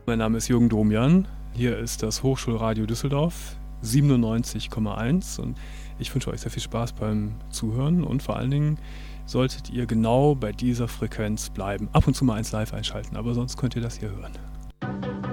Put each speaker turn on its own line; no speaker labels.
Mein Name ist Jürgen Domian. Hier ist das Hochschulradio Düsseldorf 97,1 und ich wünsche euch sehr viel Spaß beim Zuhören und vor allen Dingen solltet ihr genau bei dieser Frequenz bleiben. Ab und zu mal eins live einschalten, aber sonst könnt ihr das hier hören.